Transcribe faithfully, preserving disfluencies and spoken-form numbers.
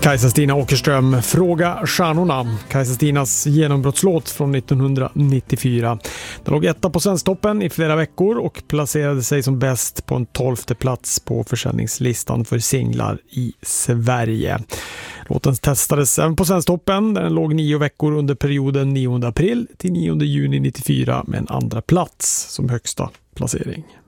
Kajsa-Stina Åkerström, Fråga stjärnorna. Kajsa-Stinas genombrottslåt från nittonhundranittiofyra. Den låg etta på Svensktoppen i flera veckor och placerade sig som bäst på en tolfte plats på försäljningslistan för singlar i Sverige. Låten testades även på Svensktoppen där den låg nio veckor under perioden nionde april till nionde juni nittiofyra med en andra plats som högsta placering.